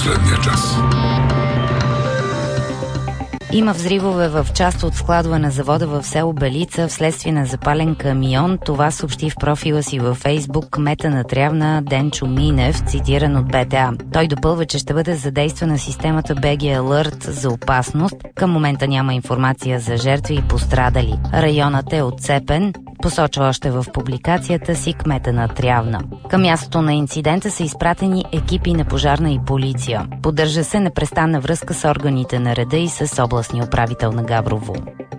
последния час. Има взривове в част от складове на завода в село Белица вследствие на запален камион. Това съобщи в профила си във Фейсбук кмета на Трявна Денчо Минев, цитиран от БТА. Той допълва, че ще бъде задействана системата BG Alert за опасност. Към момента няма информация за жертви и пострадали. Районът е отцепен, посочва още в публикацията си кмета на Трявна. Към мястото на инцидента са изпратени екипи на пожарна и полиция. Поддържа се непрестанна връзка с органите на реда и с областния управител на Габрово.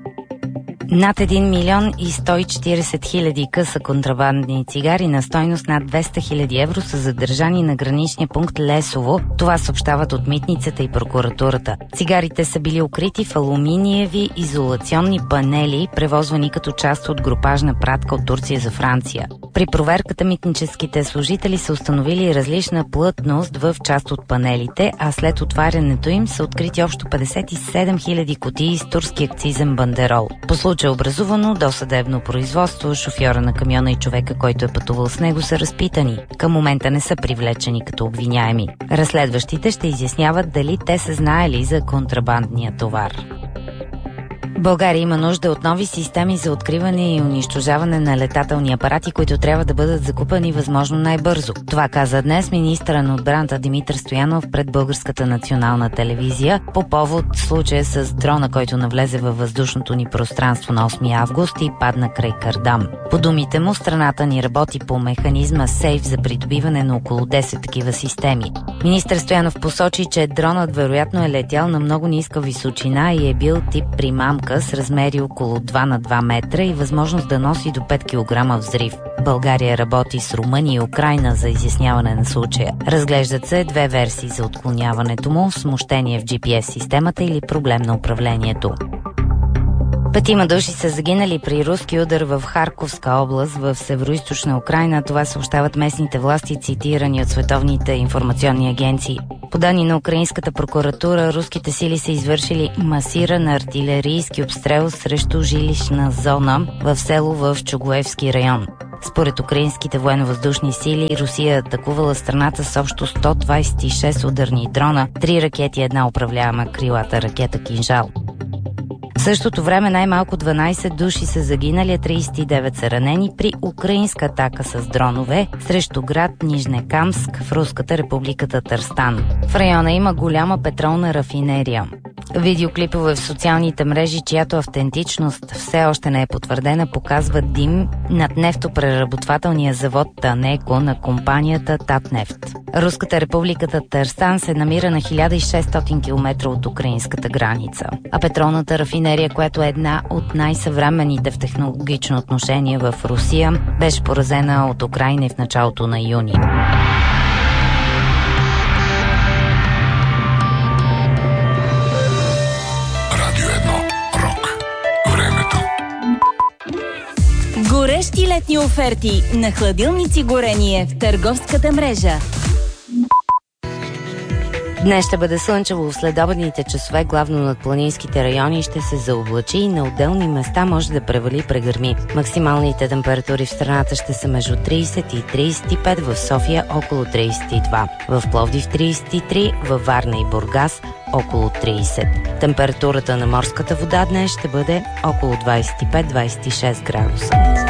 Над 1 милион и 140 хиляди къса контрабандни цигари на стойност над 200 хиляди евро са задържани на граничния пункт Лесово. Това съобщават от митницата и прокуратурата. Цигарите са били укрити в алуминиеви изолационни панели, превозвани като част от групажна пратка от Турция за Франция. При проверката митническите служители са установили различна плътност в част от панелите, а след отварянето им са открити общо 57 хиляди кутии с турски акцизен бандерол. По случай образувано досъдебно производство, шофьора на камиона и човека, който е пътувал с него, са разпитани. Към момента не са привлечени като обвиняеми. Разследващите ще изясняват дали те са знаели за контрабандния товар. България има нужда от нови системи за откриване и унищожаване на летателни апарати, които трябва да бъдат закупени възможно най-бързо. Това каза днес министъра на отбраната Димитър Стоянов пред Българската национална телевизия по повод случая с дрона, който навлезе във въздушното ни пространство на 8 август и падна край Кардам. По думите му, страната ни работи по механизма СЕЙФ за придобиване на около 10 такива системи. Министър Стоянов посочи, че дронът вероятно е летял на много ниска височина и е бил тип примамка с размери около 2 на 2 метра и възможност да носи до 5 кг взрив. България работи с Румъния и Украйна за изясняване на случая. Разглеждат се две версии за отклоняването му: смущение в GPS-системата или проблем на управлението. 5 души са загинали при руски удар в Харковска област в североизточна Украйна. Това съобщават местните власти, цитирани от световните информационни агенции. По данни на украинската прокуратура, руските сили са извършили масиран артилерийски обстрел срещу жилищна зона в село в Чугуевски район. Според украинските военно-въздушни сили, Русия атакувала страната с общо 126 ударни дрона, 3 ракети и една управляема крилата ракета Кинжал. В същото време най-малко 12 души са загинали, а 39 са ранени при украинска атака с дронове срещу град Нижнекамск в Руската република Татарстан. В района има голяма петролна рафинерия. Видеоклипове в социалните мрежи, чиято автентичност все още не е потвърдена, показват дим над нефтопреработвателния завод Танеко на компанията Татнефт. Руската република Татарстан се намира на 1600 км от украинската граница, а петролната рафинерия, която е една от най-съвременните в технологично отношение в Русия, беше поразена от Украйна в началото на юни. Горещи летни оферти на хладилници Горение в търговската мрежа. Днес ще бъде слънчево. В следобедните часове, главно над планинските райони, ще се заоблачи и на отделни места може да превали прегърми. Максималните температури в страната ще са между 30 и 35, в София около 32, в Пловдив 33, във Варна и Бургас около 30. Температурата на морската вода днес ще бъде около 25-26 градуса.